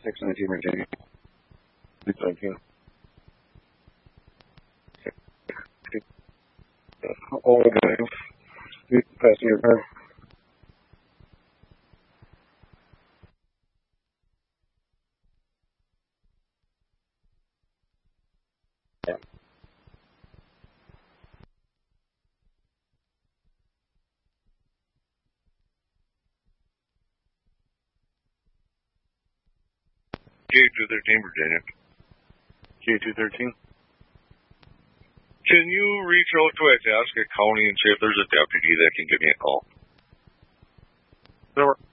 619 Virginia. 619. All guys. Passing your car. Yeah. K213 Virginia. K213. Can you reach out to Itasca County and see if there's a deputy that can give me a call? That'll work.